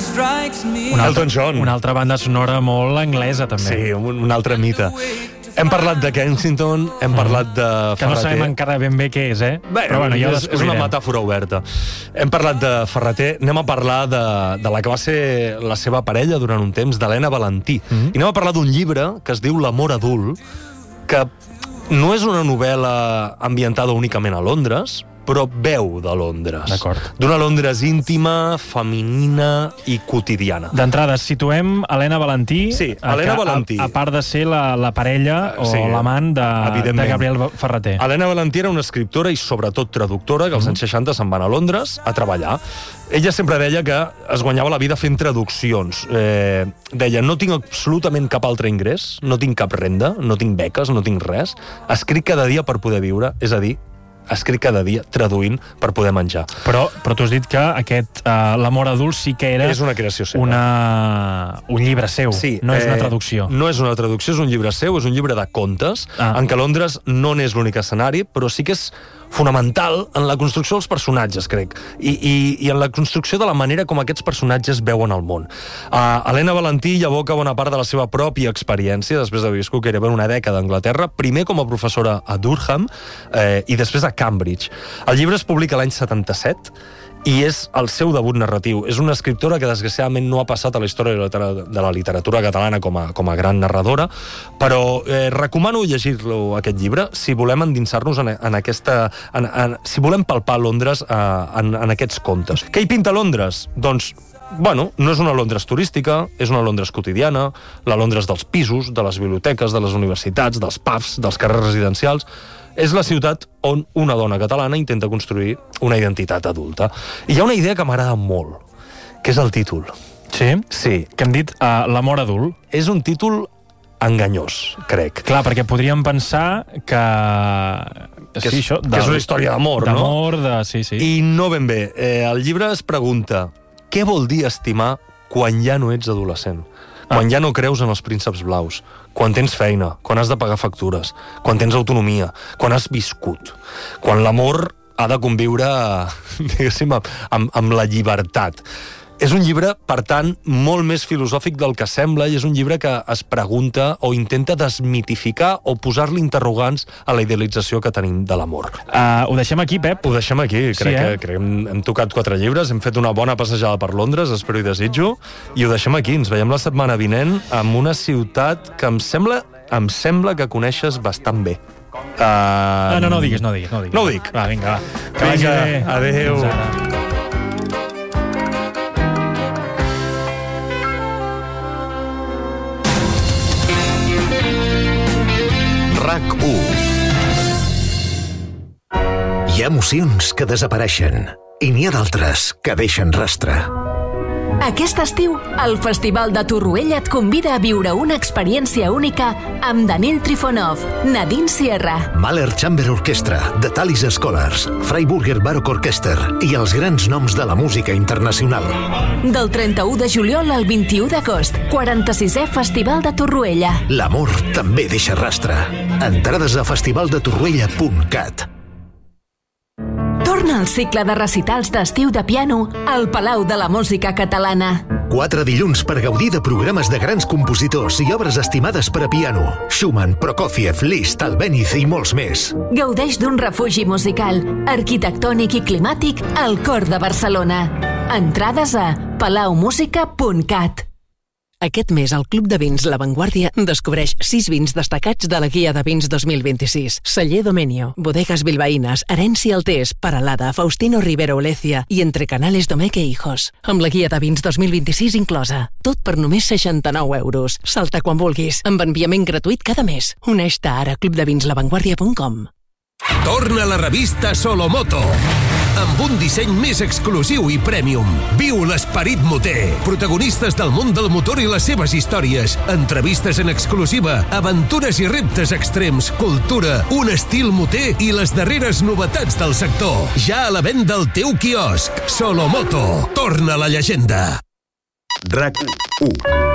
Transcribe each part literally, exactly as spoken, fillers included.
Una Elton John. Una altra banda sonora molt anglesa, també. Sí, un, un altre mite. Hem parlat de Kensington, hem mm. parlat de Ferrater. Que no sabem encara ben bé què és, eh? Bé, Però bueno, ja és, és una metàfora oberta. Hem parlat de Ferrater, anem a parlar de, de la que va ser la seva parella durant un temps, d'Helena Valentí. Mm. I anem a parlar d'un llibre que es diu L'amor adult, que no és una novel·la ambientada únicament a Londres, però veu de Londres. D'acord. D'una Londres íntima, femenina i quotidiana. D'entrada, situem Helena Valentí, sí, Helena que, Valentí. A, a part de ser la, la parella o sí, l'amant de, de Gabriel Ferrater. Helena Valentí era una escriptora i sobretot traductora que als mm. anys seixanta se'n van a Londres a treballar. Ella sempre deia que es guanyava la vida fent traduccions. Eh, deia, no tinc absolutament cap altre ingrés, no tinc cap renda, no tinc beques, no tinc res. Escric cada dia per poder viure, és a dir, escric cada dia traduint per poder menjar. Però, però tu has dit que aquest uh, L'amor adult sí que era... És una creació seva. Una... Un llibre seu, sí, no és eh, una traducció. No és una traducció, és un llibre seu, és un llibre de contes, ah. en què Londres no n'és l'únic escenari, però sí que és fonamental en la construcció dels personatges, crec, i, i, i en la construcció de la manera com aquests personatges veuen el món. Uh, Helena Valentí hi aboca bona part de la seva pròpia experiència, després d'haver viscut gairebé una dècada a Anglaterra, primer com a professora a Durham eh, i després a Cambridge. El llibre es publica l'any setanta-set i és el seu debut narratiu. És una escriptora que, desgraciadament, no ha passat a la història de la literatura catalana com a, com a gran narradora, però eh, recomano llegir-lo, aquest llibre, si volem endinsar-nos en, en aquesta... En, en, si volem palpar Londres eh, en, en aquests contes. Què hi pinta Londres? Doncs, bueno, no és una Londres turística, és una Londres quotidiana, la Londres dels pisos, de les biblioteques, de les universitats, dels pubs, dels carrers residencials. És la ciutat on una dona catalana intenta construir una identitat adulta. I hi ha una idea que m'agrada molt, que és el títol. Sí? Sí. Que hem dit uh, L'amor adult. És un títol enganyós, crec. Clar, perquè podríem pensar que... Que, sí, és, això, que és una història d'amor, no? D'amor, de... sí, sí. I no ben bé. Eh, el llibre es pregunta què vol dir estimar quan ja no ets adolescent? Quan ja no creus en els prínceps blaus, quan tens feina, quan has de pagar factures, quan tens autonomia, quan has viscut, quan l'amor ha de conviure, diguéssim, amb, amb la llibertat. És un llibre, per tant, molt més filosòfic del que sembla, i és un llibre que es pregunta o intenta desmitificar o posar-li interrogants a la idealització que tenim de l'amor. Uh, ho deixem aquí, Pep? Ho deixem aquí. Crec, sí, eh? que, crec que hem, hem tocat quatre llibres, hem fet una bona passejada per Londres, espero i desitjo, i ho deixem aquí. Ens veiem la setmana vinent amb una ciutat que em sembla, em sembla que coneixes bastant bé. Uh... No, no, no ho diguis, no ho diguis. No ho, diguis. No ho dic. Va, vinga, va. Que vinga, adéu. RAC u. Hi ha emocions que desapareixen i n'hi ha d'altres que deixen rastre. Aquest estiu, el Festival de Torroella et convida a viure una experiència única amb Daniel Trifonov, Nadine Sierra, Mahler Chamber Orchestra, The Tallis Scholars, Freiburger Baroque Orchester i els grans noms de la música internacional. Del trenta-u de juliol al vint-i-u d'agost, quaranta-sisè Festival de Torroella. L'amor també deixa rastre. Entrades a festival de torroella punt cat. Torna al cicle de recitals d'estiu de piano al Palau de la Música Catalana. Quatre dilluns per gaudir de programes de grans compositors i obres estimades per a piano. Schumann, Prokofiev, Liszt, Albéniz i molts més. Gaudeix d'un refugi musical, arquitectònic i climàtic al cor de Barcelona. Entrades a palau música punt cat. Aquest mes, al Club de Vins La Vanguardia descobreix sis vins destacats de la Guia de Vins dos mil vint-i-sis. Celler Domenio, Bodegas Bilbaínas, Herència Altés, Paralada, Faustino Rivero Olecia i Entre Canales Domecq e Hijos. Amb la Guia de Vins dos mil vint-i-sis inclosa. Tot per només seixanta-nou euros. Salta quan vulguis, amb enviament gratuït cada mes. Uneix-te ara a club de vins la vanguardia punt com. Torna la revista Solomoto, amb un disseny més exclusiu i premium. Viu l'esperit moter. Protagonistes del món del motor i les seves històries. Entrevistes en exclusiva, aventures i reptes extrems, cultura, un estil moter i les darreres novetats del sector. Ja a la venda al teu quiosc. Solomoto. Torna la llegenda. RAC u.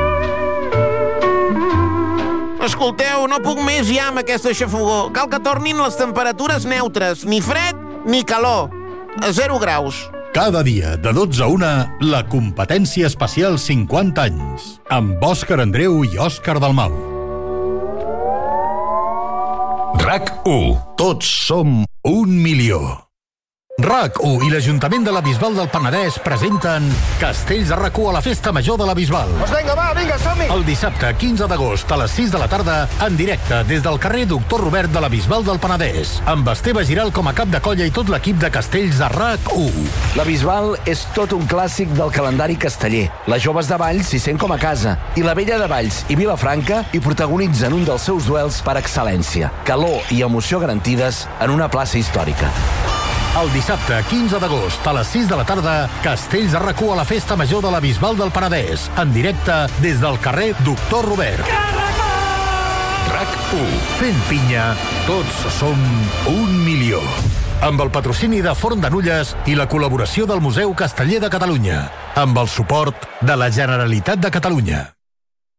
Escolteu, no puc més ja amb aquesta xafogor. Cal que tornin les temperatures neutres. Ni fred ni calor. A zero graus. Cada dia, de dotze a una, la competència especial cinquanta anys, amb Òscar Andreu i Òscar Dalmau. RAC u. Tots som un milió. RAC u i l'Ajuntament de la Bisbal del Penedès presenten Castells de RAC u a la Festa Major de la Bisbal. Doncs vinga, va, vinga, som-hi! El dissabte quinze d'agost a les sis de la tarda, en directe des del carrer Doctor Robert de la Bisbal del Penedès, amb Esteve Giral com a cap de colla i tot l'equip de Castells de RAC u. La Bisbal és tot un clàssic del calendari casteller. Les joves de Valls s'hi sent com a casa, i la vella de Valls i Vilafranca hi protagonitzen un dels seus duels per excel·lència. Calor i emoció garantides en una plaça històrica. El dissabte quinze d'agost a les sis de la tarda, Castells de RAC u a la Festa Major de la Bisbal del Penedès, en directe des del carrer Doctor Robert. RAC u. Fent pinya, tots som un milió. Amb el patrocini de Forn de Nulles i la col·laboració del Museu Casteller de Catalunya. Amb el suport de la Generalitat de Catalunya.